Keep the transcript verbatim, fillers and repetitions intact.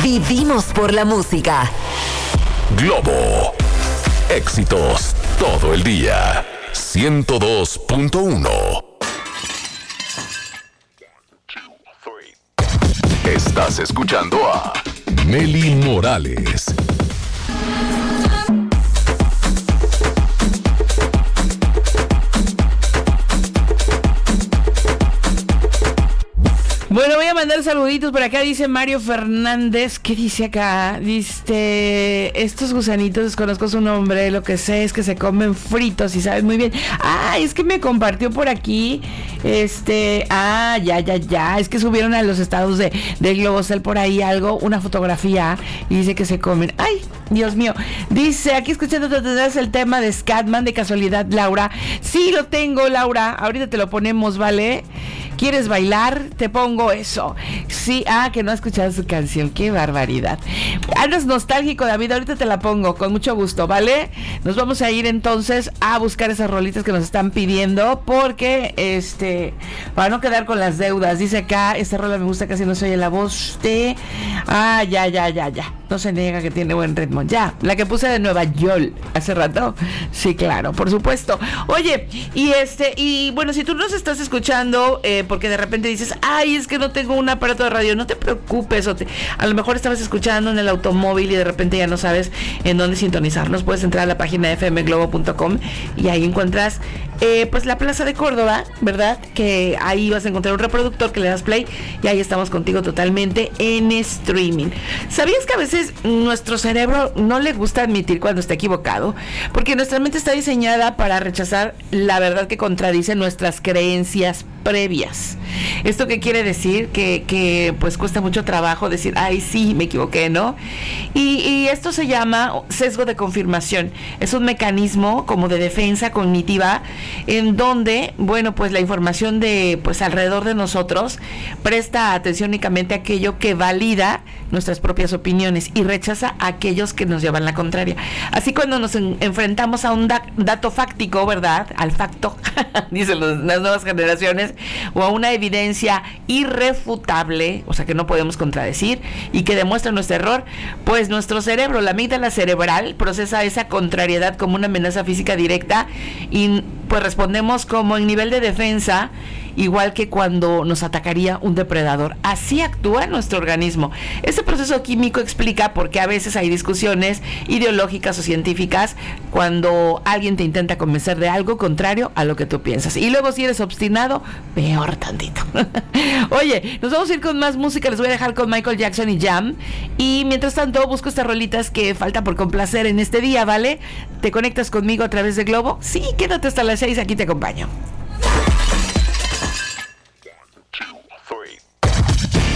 Vivimos por la música. Globo. Éxitos todo el día. ciento dos punto uno. Estás escuchando a Nelly Morales. Bueno, voy a mandar saluditos por acá. Dice Mario Fernández. ¿Qué dice acá? Dice: estos gusanitos, desconozco su nombre. Lo que sé es que se comen fritos y saben muy bien. Ah, es que me compartió por aquí. Este, ah, ya, ya, ya. Es que subieron a los estados de, de Globosel por ahí algo, una fotografía. Y dice que se comen. Ay, Dios mío. Dice: aquí escuchando, tendrás el tema de Scatman, de casualidad, Laura. Sí, lo tengo, Laura. Ahorita te lo ponemos, ¿vale? ¿Quieres bailar? Te pongo eso. Sí, ah, que no has escuchado su canción. Qué barbaridad. Andas nostálgico, David. Ahorita te la pongo, con mucho gusto, ¿vale? Nos vamos a ir entonces a buscar esas rolitas que nos están pidiendo, porque, este, para no quedar con las deudas. Dice acá, esta rola me gusta, casi no se oye la voz de... Ah, ya, ya, ya, ya. No se niega que tiene buen ritmo. Ya, la que puse de Nueva York hace rato. Sí, claro, por supuesto. Oye, y este, y bueno, si tú nos estás escuchando, eh, porque de repente dices, ay, es que no tengo un aparato de radio, no te preocupes, o te, a lo mejor estabas escuchando en el automóvil y de repente ya no sabes en dónde sintonizarnos. Puedes entrar a la página de f m globo punto com y ahí encuentras eh, pues la Plaza de Córdoba, ¿verdad? Que ahí vas a encontrar un reproductor que le das play y ahí estamos contigo totalmente en streaming. ¿Sabías que a veces nuestro cerebro no le gusta admitir cuando está equivocado? Porque nuestra mente está diseñada para rechazar la verdad que contradice nuestras creencias previas. ¿Esto qué quiere decir? Que, que pues cuesta mucho trabajo decir, ay, sí, me equivoqué, ¿no? Y, y esto se llama sesgo de confirmación. Es un mecanismo como de defensa cognitiva en donde, bueno, pues la información de, pues alrededor de nosotros presta atención únicamente a aquello que valida nuestras propias opiniones y rechaza a aquellos que nos llevan la contraria. Así cuando nos en, enfrentamos a un da, dato fáctico, ¿verdad? Al facto, dicen los, las nuevas generaciones, o a una evidencia irrefutable, o sea que no podemos contradecir y que demuestra nuestro error, pues nuestro cerebro, la amígdala cerebral, procesa esa contrariedad como una amenaza física directa y pues respondemos como en nivel de defensa, igual que cuando nos atacaría un depredador. Así actúa nuestro organismo. Este proceso químico explica por qué a veces hay discusiones ideológicas o científicas cuando alguien te intenta convencer de algo contrario a lo que tú piensas. Y luego si eres obstinado, peor tantito. Oye, nos vamos a ir con más música. Les voy a dejar con Michael Jackson y Jam. Y mientras tanto busco estas rolitas que falta por complacer en este día, ¿vale? ¿Te conectas conmigo a través de Globo? Sí, quédate hasta las seis, aquí te acompaño.